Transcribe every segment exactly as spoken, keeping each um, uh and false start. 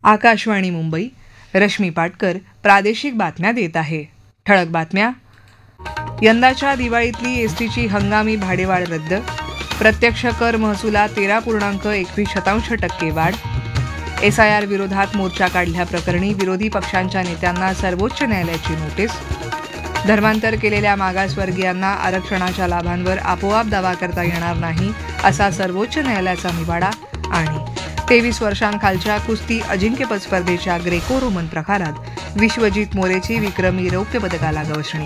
आकाशवाणी मुंबई, रश्मी पाटकर प्रादेशिक बातम्या देत आहे. ठळक बातम्या. यंदाच्या दिवाळीतली एसटीची हंगामी भाडेवाढ रद्द. प्रत्यक्ष कर महसुलात तेरा पूर्णांक एकवीस शतांश टक्के वाढ. एसआयआर विरोधात मोर्चा काढल्याप्रकरणी विरोधी पक्षांच्या नेत्यांना सर्वोच्च न्यायालयाची नोटीस. धर्मांतर केलेल्या मागासवर्गीयांना आरक्षणाच्या लाभांवर आपोआप दावा करता येणार नाही असा सर्वोच्च न्यायालयाचा निवाडा. आणि तेवीस वर्षांखालच्या कुस्ती अजिंक्यपद स्पर्धेच्या ग्रेको रोमन प्रकारात विश्वजित मोरेची विक्रमी रौप्य पदकाला गवसणी.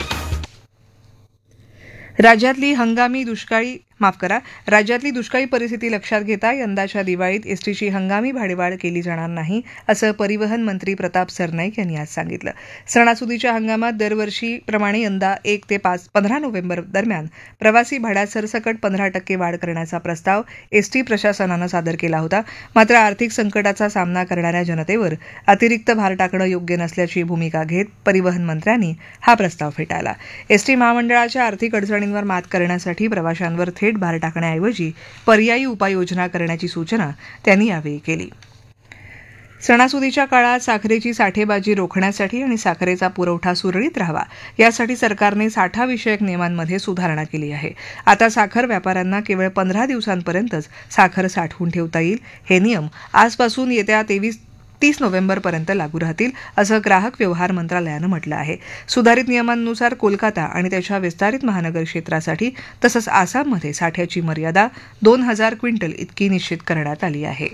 राज्यातली हंगामी दुष्काळी माफ करा राज्यातली दुष्काळी परिस्थिती लक्षात घेता यंदाच्या दिवाळीत एसटीची हंगामी भाडेवाढ केली जाणार नाही असं परिवहन मंत्री प्रताप सरनाईक यांनी आज सांगितलं. सणासुदीच्या हंगामात दरवर्षीप्रमाणे यंदा एक ते पाच पंधरा नोव्हेंबर दरम्यान प्रवासी भाड्यात सरसकट पंधरा टक्के वाढ करण्याचा प्रस्ताव एसटी प्रशासनानं सादर केला होता. मात्र आर्थिक संकटाचा सामना करणाऱ्या जनतेवर अतिरिक्त भार टाकणं योग्य नसल्याची भूमिका घेत परिवहन मंत्र्यांनी हा प्रस्ताव फेटाळला. एसटी महामंडळाच्या आर्थिक अडचणींवर मात करण्यासाठी प्रवाशांवर थेट भार टाकण्याऐवजी पर्यायी उपाययोजना करण्याची सूचना त्यांनी यावेळी केली. सणासुदीच्या काळात साखरेची साठेबाजी रोखण्यासाठी आणि साखरेचा पुरवठा सुरळीत राहावा यासाठी सरकारने साठाविषयक नियमांमध्ये सुधारणा केली आहे. आता साखर व्यापाऱ्यांना केवळ पंधरा दिवसांपर्यंतच साखर साठवून ठेवता येईल. हे नियम आजपासून येत्या तेवीस तीस नोव्हेंबरपर्यंत लागू राहतील असं ग्राहक व्यवहार मंत्रालयानं म्हटलं आहे. सुधारित नियमांनुसार कोलकाता आणि त्याच्या विस्तारित महानगर क्षेत्रासाठी तसंच आसाममध्ये साठ्याची मर्यादा दोन हजार क्विंटल इतकी निश्चित करण्यात आली आहे.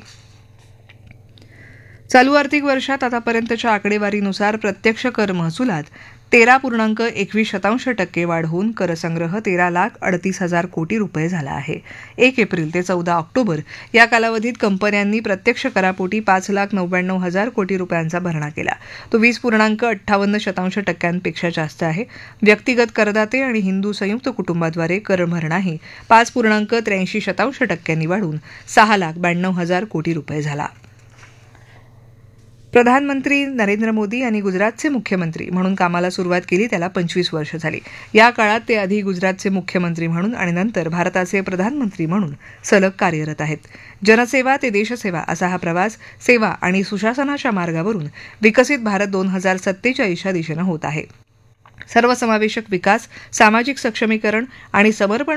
चालू आर्थिक वर्षात आतापर्यंतच्या आकडेवारीनुसार प्रत्यक्ष कर महसुलात तेरा पूर्णांक एकवीस शतांश टक्के वाढ होऊन करसंग्रह तेरा लाख अडतीस हजार कोटी रुपये झाला आहे. एक एप्रिल ते चौदा ऑक्टोबर या कालावधीत कंपन्यांनी प्रत्यक्ष करापोटी पाच लाख नव्याण्णव हजार कोटी रुपयांचा भरणा केला. तो वीस पूर्णांक अठ्ठावन्न शतांश टक्क्यांपेक्षा जास्त आहे. व्यक्तिगत करदाते आणि हिंदू संयुक्त कुटुंबाद्वारे कर भरणाही पाच पूर्णांक त्र्याऐंशी शतांश टक्क्यांनी वाढून सहा लाख ब्याण्णव हजार कोटी रुपये झाला. प्रधानमंत्री नरेंद्र मोदी यांनी गुजरातचे मुख्यमंत्री म्हणून कामाला सुरुवात केली त्याला पंचवीस वर्ष झाली. या काळात ते आधी गुजरातचे मुख्यमंत्री म्हणून आणि नंतर भारताचे प्रधानमंत्री म्हणून सलग कार्यरत आहेत. जनसेवा ते देशसेवा असा हा प्रवास सेवा आणि सुशासनाच्या मार्गावरून विकसित भारत दोन हजार सत्तेचाळीसच्या दिशेनं होत आहे. सर्वसमावेशक विकास, सामाजिक सक्षमीकरण आणि समर्पण